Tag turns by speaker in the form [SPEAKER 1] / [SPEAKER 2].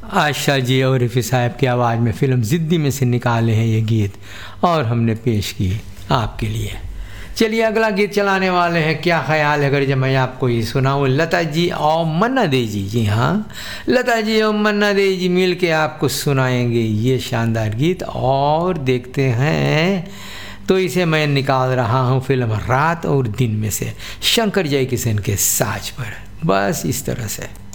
[SPEAKER 1] आशा जी और रफ़ी साहब की आवाज़ में फ़िल्म ज़िद्दी में से निकाले हैं ये गीत और हमने पेश किए आपके लिए। चलिए अगला गीत चलाने वाले हैं, क्या ख्याल है अगर जब मैं आपको ये सुनाऊँ। लता जी और मन्ना दे जी हाँ, लता जी और मन्ना दे जी मिल के आपको सुनाएंगे ये शानदार गीत। और देखते हैं तो इसे मैं निकाल रहा हूँ फिल्म रात और दिन में से, शंकर जयकिशन के साज पर, बस इस तरह से।